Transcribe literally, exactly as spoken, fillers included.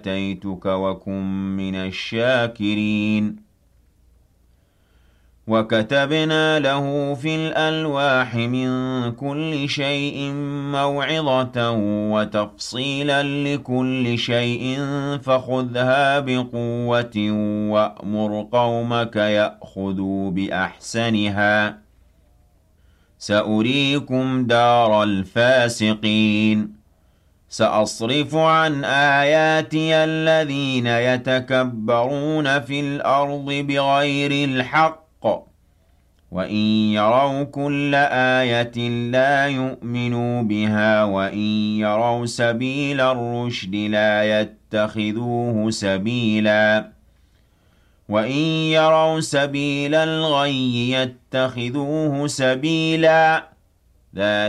آتيتك وكن من الشاكرين وكتبنا له في الألواح من كل شيء موعظة وتفصيلا لكل شيء فخذها بقوة وأمر قومك يأخذوا بأحسنها سأريكم دار الفاسقين سأصرف عن آياتي الذين يتكبرون في الأرض بغير الحق وإن يروا كل آية لا يؤمنوا بها وإن يروا سبيل الرشد لا يتخذوه سبيلا وإن يروا سبيل الغي يتخذوه سبيلا ذلك